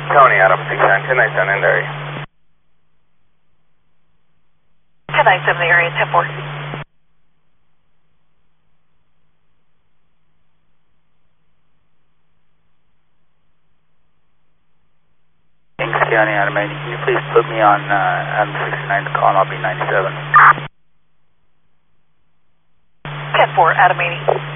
Tony, Adam 69, 1097 in the area. 1097 in the area, 10-4. Kings County, Adam 80. Can you please put me on Adam 69 to call, and I'll be 97. 10-4, Adam 80.